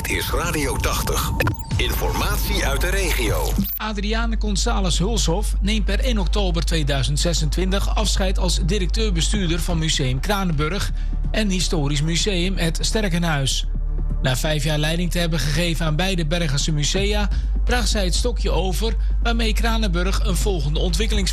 Dit is Radio 80. Informatie uit de regio. Adriane González Hulshof neemt per 1 oktober 2026 afscheid als directeur-bestuurder van Museum Kranenburg en Historisch Museum Het Sterkenhuis. Na 5 jaar leiding te hebben gegeven aan beide Bergense musea, draagt zij het stokje over waarmee Kranenburg een volgende ontwikkelingsfase